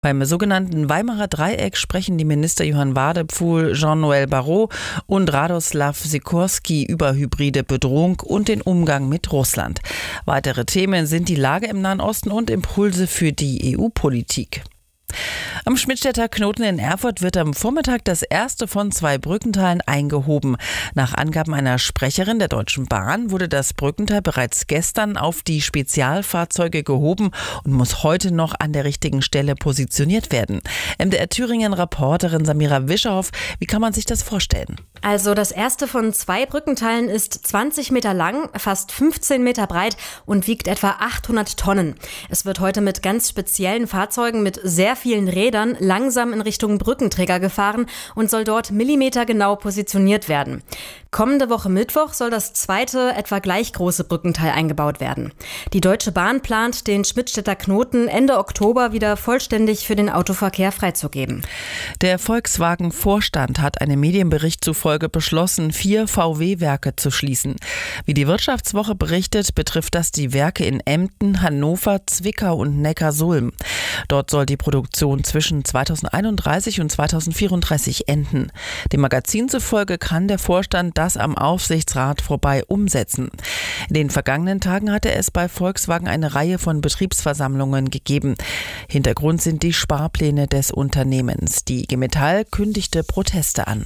Beim sogenannten Weimarer Dreieck sprechen die Minister Johann Wadephul, Jean-Noël Barrot und Radoslav Sikorski über hybride Bedrohung und den Umgang mit Russland. Weitere Themen sind die Lage im Nahen Osten und Impulse für die EU-Politik. Am Schmidtstädter Knoten in Erfurt wird am Vormittag das erste von 2 Brückenteilen eingehoben. Nach Angaben einer Sprecherin der Deutschen Bahn wurde das Brückenteil bereits gestern auf die Spezialfahrzeuge gehoben und muss heute noch an der richtigen Stelle positioniert werden. MDR Thüringen-Reporterin Samira Wischerhoff, wie kann man sich das vorstellen? Also das erste von 2 Brückenteilen ist 20 Meter lang, fast 15 Meter breit und wiegt etwa 800 Tonnen. Es wird heute mit ganz speziellen Fahrzeugen mit sehr vielen Rädern langsam in Richtung Brückenträger gefahren und soll dort millimetergenau positioniert werden. Kommende Woche Mittwoch soll das zweite, etwa gleich große Brückenteil eingebaut werden. Die Deutsche Bahn plant, den Schmidtstädter Knoten Ende Oktober wieder vollständig für den Autoverkehr freizugeben. Der Volkswagen-Vorstand hat einem Medienbericht zufolge beschlossen, 4 VW-Werke zu schließen. Wie die Wirtschaftswoche berichtet, betrifft das die Werke in Emden, Hannover, Zwickau und Neckarsulm. Dort soll die Produktion zwischen 2031 und 2034 enden. Dem Magazin zufolge kann der Vorstand das am Aufsichtsrat vorbei umsetzen. In den vergangenen Tagen hatte es bei Volkswagen eine Reihe von Betriebsversammlungen gegeben. Hintergrund sind die Sparpläne des Unternehmens. Die IG Metall kündigte Proteste an.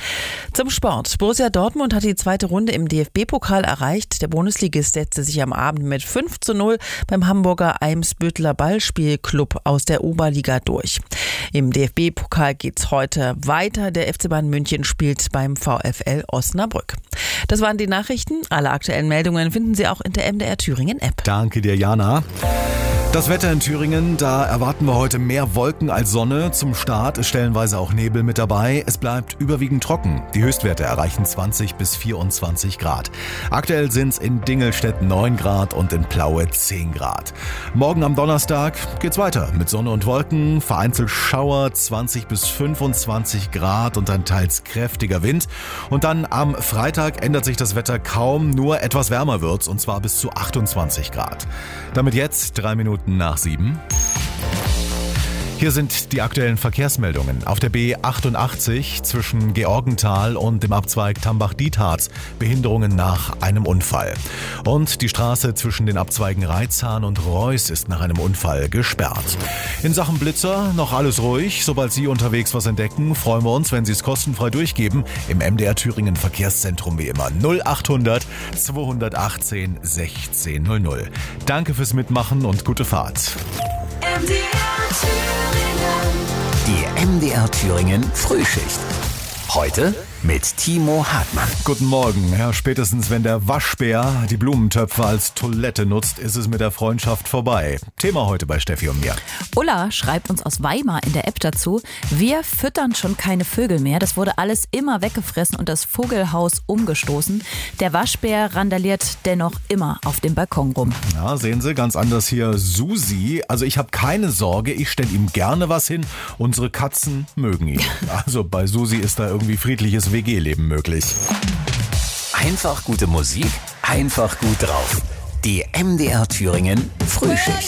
Zum Sport. Borussia Dortmund hat die zweite Runde im DFB-Pokal erreicht. Der Bundesligist setzte sich am Abend mit 5:0 beim Hamburger Eimsbütteler Ballspielclub aus der Oberliga durch. Im DFB-Pokal geht's heute weiter. Der FC Bayern München spielt beim VfL Osnabrück. Das waren die Nachrichten. Alle aktuellen Meldungen finden Sie auch in der MDR Thüringen App. Danke dir, Jana. Das Wetter in Thüringen, da erwarten wir heute mehr Wolken als Sonne. Zum Start ist stellenweise auch Nebel mit dabei. Es bleibt überwiegend trocken. Die Höchstwerte erreichen 20 bis 24 Grad. Aktuell sind es in Dingelstedt 9 Grad und in Plaue 10 Grad. Morgen am Donnerstag geht's weiter mit Sonne und Wolken. Vereinzelt Schauer 20 bis 25 Grad und ein teils kräftiger Wind. Und dann am Freitag ändert sich das Wetter kaum, nur etwas wärmer wird's und zwar bis zu 28 Grad. Damit jetzt 3 Minuten nach 7. Hier sind die aktuellen Verkehrsmeldungen. Auf der B88 zwischen Georgenthal und dem Abzweig Tambach-Dietharz Behinderungen nach einem Unfall. Und die Straße zwischen den Abzweigen Reitzahn und Reuß ist nach einem Unfall gesperrt. In Sachen Blitzer noch alles ruhig. Sobald Sie unterwegs was entdecken, freuen wir uns, wenn Sie es kostenfrei durchgeben. Im MDR Thüringen Verkehrszentrum wie immer 0800 218 1600. Danke fürs Mitmachen und gute Fahrt. Die MDR Thüringen Frühschicht. Heute mit Timo Hartmann. Guten Morgen. Ja, spätestens wenn der Waschbär die Blumentöpfe als Toilette nutzt, ist es mit der Freundschaft vorbei. Thema heute bei Steffi und mir. Ulla schreibt uns aus Weimar in der App dazu: Wir füttern schon keine Vögel mehr. Das wurde alles immer weggefressen und das Vogelhaus umgestoßen. Der Waschbär randaliert dennoch immer auf dem Balkon rum. Ja, sehen Sie, ganz anders hier Susi. Also ich habe keine Sorge, ich stelle ihm gerne was hin. Unsere Katzen mögen ihn. Also bei Susi ist da irgendwie friedliches WG-Leben möglich. Einfach gute Musik, einfach gut drauf. Die MDR Thüringen Frühschicht.